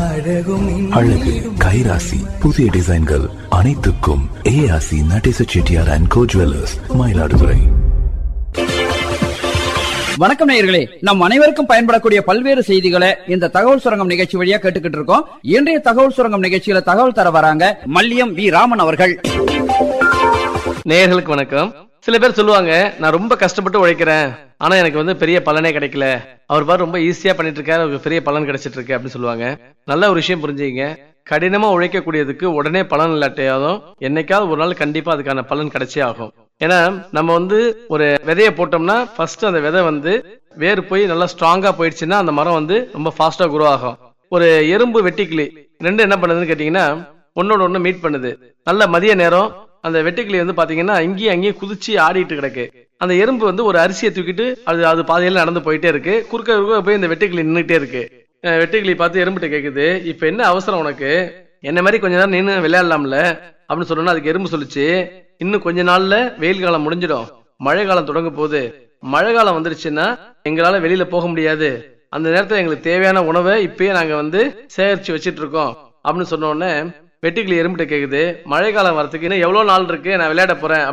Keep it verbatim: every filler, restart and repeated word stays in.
அழகு கைராசி புதிய டிசைன்கள் அனைத்துக்கும் ஏஆசி Natesa Chettiar and go jewellers, Mayiladuthurai. வணக்கம் நேயர்களே, நம் அனைவருக்கும் பயன்படக்கூடிய பல்வேறு செய்திகளை இந்த தகவல் சுரங்கம் நிகழ்ச்சி வழியா கேட்டுக்கிட்டு இருக்கோம். இன்றைய தகவல் சுரங்கம் நிகழ்ச்சியில தகவல் தர வராங்க மல்லியம் வி ராமன் அவர்கள். நேயர்களுக்கு வணக்கம். சில பேர் சொல்லுவாங்க, நான் ரொம்ப கஷ்டப்பட்டு உழைக்கிறேன், ஆனா எனக்கு வந்து பெரிய பலனே கிடைக்கல. அவர் பாரு ரொம்ப ஈஸியா பண்ணிட்டு இருக்காரு, அவருக்கு பெரிய பலன் கிடைச்சிட்டு இருக்கு அப்படின்னு சொல்லுவாங்க. நல்ல ஒரு விஷயம் புரிஞ்சுங்க. கடினமா உழைக்கக்கூடியதுக்கு உடனே பலன் இல்லாட்டையாலும் என்னைக்காவது ஒரு நாள் கண்டிப்பா அதுக்கான பலன் கிடைச்சே ஆகும். ஏன்னா நம்ம வந்து ஒரு விதைய போட்டோம்னா ஃபர்ஸ்ட் அந்த விதை வந்து வேறு போய் நல்லா ஸ்ட்ராங்கா போயிடுச்சுன்னா அந்த மரம் வந்து ரொம்ப ஃபாஸ்டா குரோ ஆகும். ஒரு எறும்பு வெட்டிக்கிளி ரெண்டு என்ன பண்ணுதுன்னு கேட்டீங்கன்னா ஒன்னோட ஒண்ணு மீட் பண்ணுது. நல்ல மதிய நேரம் அந்த வெட்டுக்கிளி வந்து பாத்தீங்கன்னா அங்கேயும் அங்கேயும் குதிச்சு ஆடிட்டு கிடக்கு. அந்த எறும்பு வந்து ஒரு அரிசியை தூக்கிட்டு அது அது பாதையில நடந்து போயிட்டே இருக்கு. குறுக்க குறுக்க போய் இந்த வெட்டுக்கிளி நின்றுட்டே இருக்கு. வெட்டுக்கிளி பார்த்து எறும்புட்ட கேக்குது, இப்ப என்ன அவசரம் உனக்கு, என்ன மாதிரி கொஞ்ச நேரம் நின்று விளையாடலாம்ல அப்படின்னு சொன்னா அதுக்கு எறும்பு சொல்லிச்சு, இன்னும் கொஞ்ச நாள்ல வெயில் காலம் முடிஞ்சிடும், மழை காலம் தொடங்க போகுது. மழை காலம் வந்துருச்சுன்னா எங்களால வெளியில போக முடியாது. அந்த நேரத்துல எங்களுக்கு தேவையான உணவை இப்பயே நாங்க வந்து சேகரிச்சு வச்சிட்டு இருக்கோம் அப்படின்னு சொன்ன உடனே வெட்டுக்கிளி எறும்புட்ட கேக்குது, மழை காலம் வரதுக்கு இன்னும் எவ்வளவு நாள் இருக்கு, நான் விளையாட போறேன்